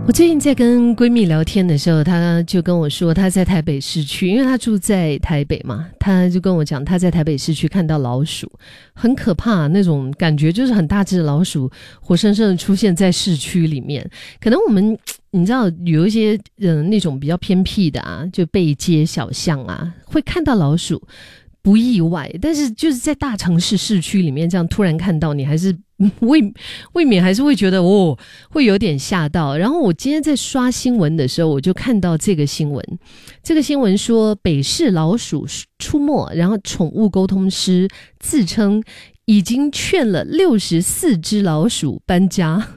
我最近在跟闺蜜聊天的时候，她就跟我说她在台北市区，因为她住在台北嘛，她就跟我讲她在台北市区看到老鼠，很可怕，那种感觉就是很大只的老鼠活生生的出现在市区里面。可能我们你知道有一些那种比较偏僻的啊，就背街小巷啊，会看到老鼠不意外，但是就是在大城市市区里面这样突然看到，你还是未免还是会觉得会有点吓到。然后我今天在刷新闻的时候，我就看到这个新闻，说北市老鼠出没，然后宠物沟通师自称已经劝了64只老鼠搬家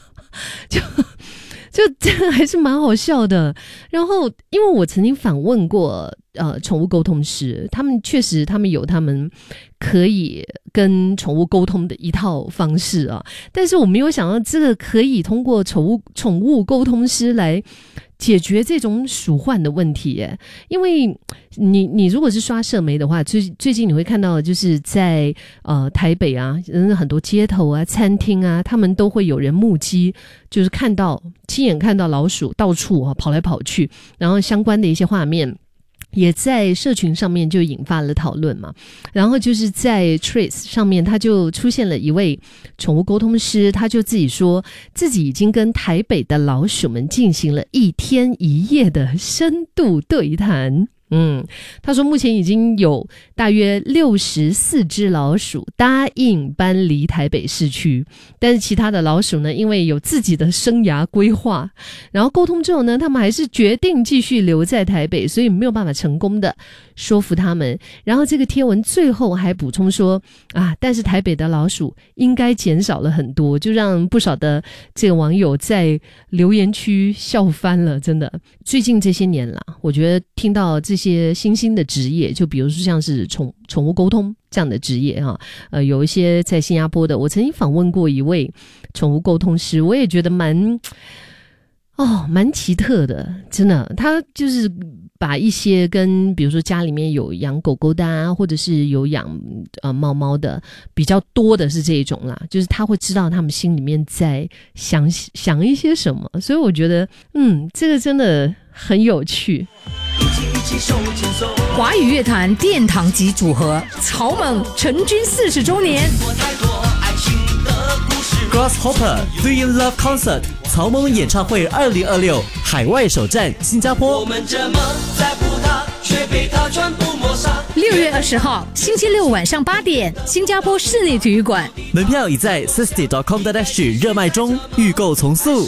就这个还是蛮好笑的。然后因为我曾经访问过宠物沟通师，他们确实他们有他们可以跟宠物沟通的一套方式啊，但是我没有想到这个可以通过宠物沟通师来解决这种鼠患的问题耶。因为你如果是刷社媒的话，最近你会看到就是在台北啊，很多街头啊餐厅啊，他们都会有人目击，就是亲眼看到老鼠到处跑来跑去，然后相关的一些画面也在社群上面就引发了讨论嘛。然后就是在 Trace 上面，他就出现了一位宠物沟通师，他就自己说自己已经跟台北的老鼠们进行了1天1夜的深度对谈。他说目前已经有大约64只老鼠答应搬离台北市区，但是其他的老鼠呢，因为有自己的生涯规划，然后沟通之后呢，他们还是决定继续留在台北，所以没有办法成功的说服他们。然后这个贴文最后还补充说但是台北的老鼠应该减少了很多，就让不少的这个网友在留言区笑翻了。真的，最近这些年啦，我觉得听到这些新兴的职业，就比如说像是宠物沟通这样的职业有一些在新加坡的，我曾经访问过一位宠物沟通师，我也觉得蛮奇特的，真的。他就是把一些跟比如说家里面有养狗狗的啊，或者是有养猫猫的，比较多的是这一种啦，就是他会知道他们心里面在想一些什么，所以我觉得这个真的很有趣。 华语乐坛殿堂级组合草蜢成军40周年， Grasshopper Three in Love Concert 草蜢演唱会2026海外首站新加坡。我们这么在乎他，却被他全部抹杀。 6月20号星期六晚上8点，新加坡室内体育馆， 门票已在 sisty.com.sg 热卖中，预购从速。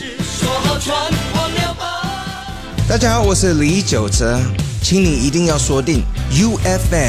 大家好，我是李玖哲，请你一定要锁定 UFM